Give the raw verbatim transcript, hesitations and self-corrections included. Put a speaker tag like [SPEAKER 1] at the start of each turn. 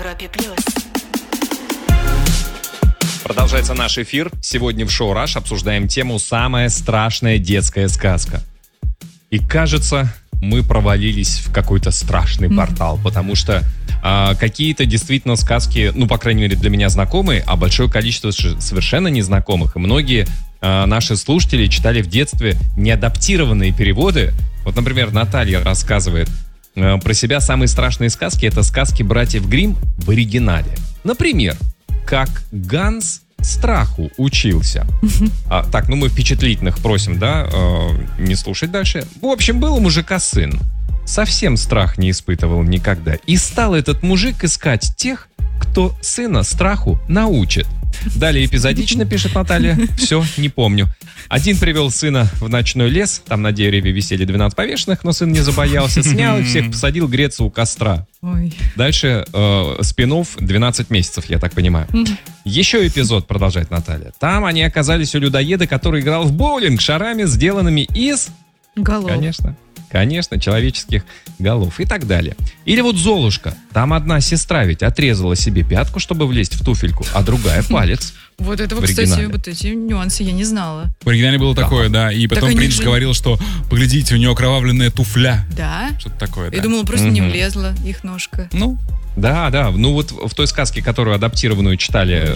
[SPEAKER 1] Европе плюс.
[SPEAKER 2] Продолжается наш эфир. Сегодня в шоу «Раш» обсуждаем тему «Самая страшная детская сказка». И кажется, мы провалились в какой-то страшный mm-hmm. портал, потому что а, какие-то действительно сказки, ну, по крайней мере, для меня знакомые, а большое количество совершенно незнакомых. И многие а, наши слушатели читали в детстве неадаптированные переводы. Вот, например, Наталья рассказывает а, про себя самые страшные сказки. Это сказки братьев Гримм в оригинале. Например, как Ганс страху учился. А, так, ну мы впечатлительных просим, да, э, не слушать дальше. В общем, был у мужика сын. Совсем страх не испытывал никогда. И стал этот мужик искать тех, кто сына страху научит. Далее эпизодично, пишет Наталья. Все, не помню. Один привел сына в ночной лес. Там на дереве висели двенадцать повешенных, но сын не забоялся. Снял и всех посадил греться у костра.
[SPEAKER 3] Ой.
[SPEAKER 2] Дальше э, спин-офф двенадцать месяцев, я так понимаю. Еще эпизод, продолжает Наталья. Там они оказались у людоеда, который играл в боулинг шарами, сделанными из...
[SPEAKER 3] Голов.
[SPEAKER 2] Конечно. Конечно, человеческих голов и так далее. Или вот Золушка. Там одна сестра ведь отрезала себе пятку, чтобы влезть в туфельку, а другая палец.
[SPEAKER 3] Вот этого, кстати, вот эти нюансы я не знала.
[SPEAKER 4] В оригинале было
[SPEAKER 2] Да.
[SPEAKER 4] такое, да. И потом
[SPEAKER 3] Так
[SPEAKER 4] принц
[SPEAKER 3] же...
[SPEAKER 4] говорил, что, поглядите, у него окровавленная туфля.
[SPEAKER 3] Да?
[SPEAKER 4] Что-то такое, да.
[SPEAKER 3] Я думала, просто
[SPEAKER 2] Мгм.
[SPEAKER 3] не влезла их ножка.
[SPEAKER 4] Ну,
[SPEAKER 2] Да, да. Ну вот в той сказке, которую адаптированную читали